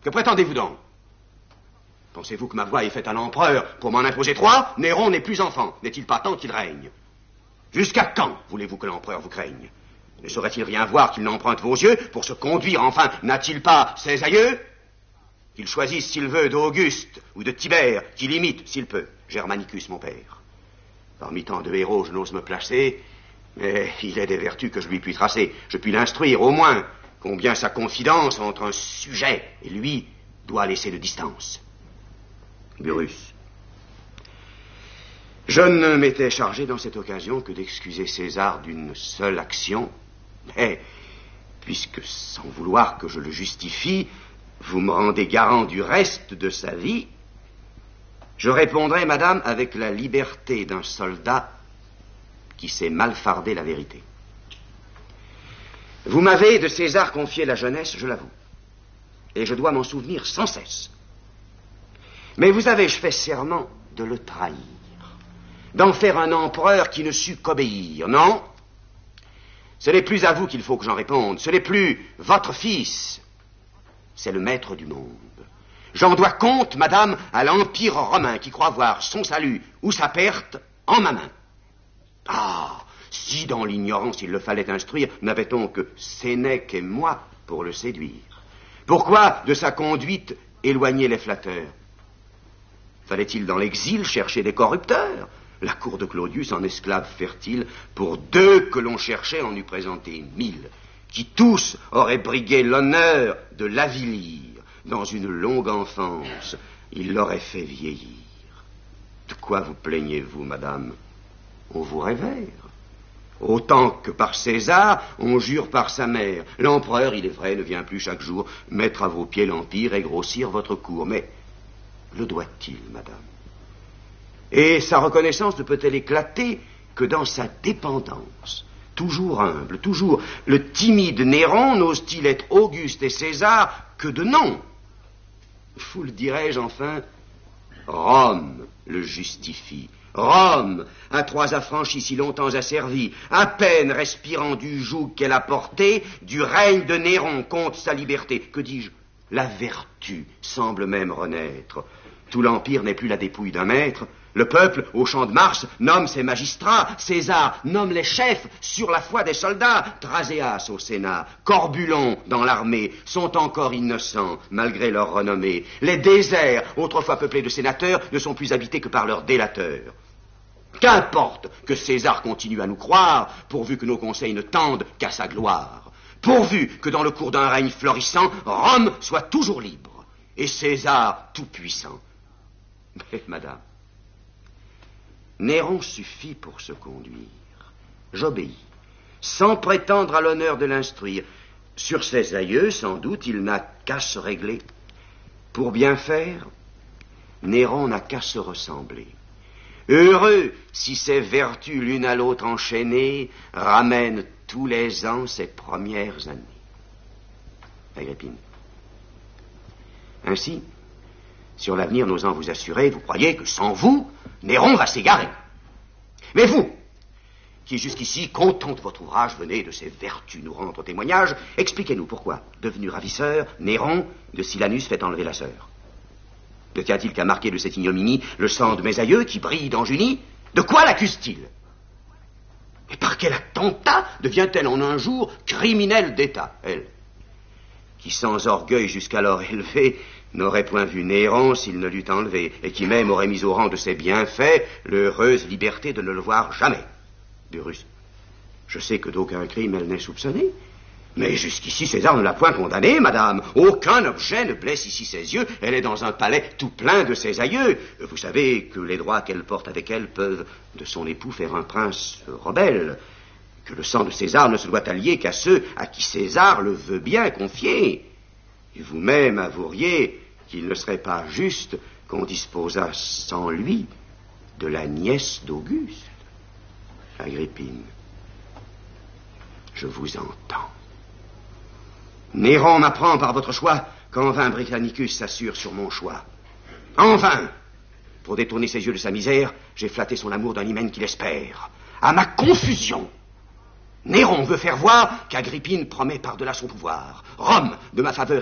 Que prétendez-vous donc? Pensez-vous que ma voix est faite à l'empereur pour m'en imposer 3? Néron n'est plus enfant. N'est-il pas temps qu'il règne? Jusqu'à quand voulez-vous que l'empereur vous craigne? Ne saurait-il rien voir qu'il n'emprunte vos yeux pour se conduire, enfin, n'a-t-il pas ses aïeux? Qu'il choisisse, s'il veut, d'Auguste ou de Tibère, qu'il imite, s'il peut, Germanicus, mon père. Parmi tant de héros, je n'ose me placer, mais il est des vertus que je lui puis tracer. Je puis l'instruire, au moins, combien sa confidence entre un sujet et lui doit laisser de distance. Burrus. Je ne m'étais chargé dans cette occasion que d'excuser César d'une seule action, mais puisque, sans vouloir que je le justifie, vous me rendez garant du reste de sa vie, je répondrai, madame, avec la liberté d'un soldat qui sait mal farder la vérité. Vous m'avez de César confié la jeunesse, je l'avoue, et je dois m'en souvenir sans cesse. Mais vous avez-je fait serment de le trahir, d'en faire un empereur qui ne sut qu'obéir, non? Ce n'est plus à vous qu'il faut que j'en réponde, ce n'est plus votre fils, c'est le maître du monde. J'en dois compte, madame, à l'Empire romain qui croit voir son salut ou sa perte en ma main. Ah, si dans l'ignorance il le fallait instruire, n'avait-on que Sénèque et moi pour le séduire? Pourquoi de sa conduite éloigner les flatteurs? Fallait-il dans l'exil chercher des corrupteurs? La cour de Claudius en esclaves fertile, pour 2 que l'on cherchait en eût présenté 1000, qui tous auraient brigué l'honneur de l'avilir. Dans une longue enfance, il l'aurait fait vieillir. De quoi vous plaignez-vous, madame? On vous révère. Autant que par César, on jure par sa mère. L'empereur, il est vrai, ne vient plus chaque jour mettre à vos pieds l'empire et grossir votre cour. Mais le doit-il, madame? Et sa reconnaissance ne peut-elle éclater que dans sa dépendance? Toujours humble, toujours le timide Néron n'ose-t-il être Auguste et César que de nom? Vous le dirais-je enfin? Rome le justifie. Rome, à 3 affranchis si longtemps asservis, à peine respirant du joug qu'elle a porté, du règne de Néron contre sa liberté. Que dis-je? La vertu semble même renaître. Tout l'empire n'est plus la dépouille d'un maître. Le peuple, au champ de Mars, nomme ses magistrats. César nomme les chefs sur la foi des soldats. Traséas au Sénat, Corbulon dans l'armée sont encore innocents, malgré leur renommée. Les déserts, autrefois peuplés de sénateurs, ne sont plus habités que par leurs délateurs. Qu'importe que César continue à nous croire, pourvu que nos conseils ne tendent qu'à sa gloire. Pourvu que dans le cours d'un règne florissant, Rome soit toujours libre, et César tout-puissant. Mais, madame, Néron suffit pour se conduire. J'obéis, sans prétendre à l'honneur de l'instruire. Sur ses aïeux, sans doute, il n'a qu'à se régler. Pour bien faire, Néron n'a qu'à se ressembler. Heureux si ces vertus l'une à l'autre enchaînées ramènent tous les ans ses premières années. Agrippine. Ainsi, sur l'avenir n'osant vous assurer, vous croyez que sans vous, Néron va s'égarer. Mais vous, qui jusqu'ici, content de votre ouvrage, venez de ses vertus nous rendre témoignage, expliquez-nous pourquoi, devenu ravisseur, Néron de Silanus fait enlever la sœur. Ne tient-il qu'à marquer de cette ignominie le sang de mes aïeux qui brille dans Junie? De quoi l'accuse-t-il? Et par quel attentat devient-elle en un jour criminelle d'État, elle, qui sans orgueil jusqu'alors élevé n'aurait point vu Néron s'il ne l'eût enlevé, et qui même aurait mis au rang de ses bienfaits l'heureuse liberté de ne le voir jamais. Burrus, je sais que d'aucun crime elle n'est soupçonnée, mais jusqu'ici César ne l'a point condamnée, madame. Aucun objet ne blesse ici ses yeux. Elle est dans un palais tout plein de ses aïeux. Vous savez que les droits qu'elle porte avec elle peuvent de son époux faire un prince rebelle, que le sang de César ne se doit allier qu'à ceux à qui César le veut bien confier. Et vous-même avoueriez qu'il ne serait pas juste qu'on disposât sans lui de la nièce d'Auguste. Agrippine, je vous entends. Néron m'apprend par votre choix qu'en vain Britannicus s'assure sur mon choix. En vain! Pour détourner ses yeux de sa misère, j'ai flatté son amour d'un hymen qu'il espère. À ma confusion, Néron veut faire voir qu'Agrippine promet par-delà son pouvoir. Rome, de ma faveur,